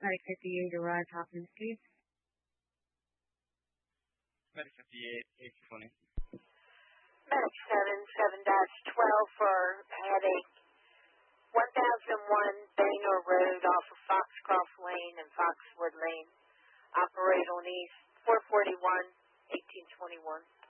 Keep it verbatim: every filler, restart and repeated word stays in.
Medic fifty-eight, arrive Hopkins, please. Medic fifty-eight, eight twenty. Medic seven seven twelve for headache. one thousand one Baynor Road off of Foxcroft Lane and Foxwood Lane. Operate on East four forty-one, eighteen twenty-one.